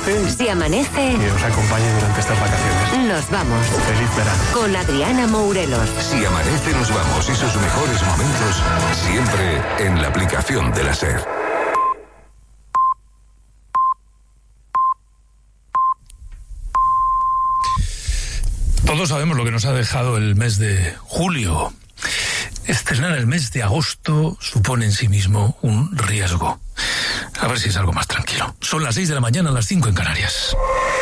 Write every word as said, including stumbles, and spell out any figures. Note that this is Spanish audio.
suerte. Si amanece, que os acompañe durante estas vacaciones. Nos vamos. Feliz verano. Con Adriana Mourelos. Si amanece, nos vamos y sus mejores momentos siempre en la aplicación de la SER. Todos sabemos lo que nos ha dejado el mes de julio. Estrenar el mes de agosto supone en sí mismo un riesgo. A ver si es algo más tranquilo. Son las seis de la mañana, las cinco en Canarias.